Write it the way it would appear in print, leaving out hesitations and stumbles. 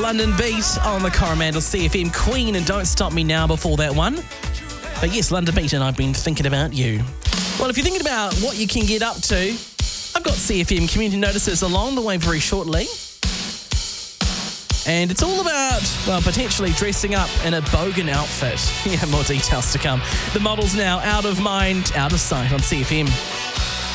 London Beat on the Coromandel CFM. Queen and Don't Stop Me Now before that one. But yes, London Beat, and I've been thinking about you. Well, if you're thinking about what you can get up to, I've got CFM community notices along the way very shortly. And it's all about, well, potentially dressing up in a bogan outfit. Yeah, more details to come. The model's now Out of Mind, Out of Sight on CFM.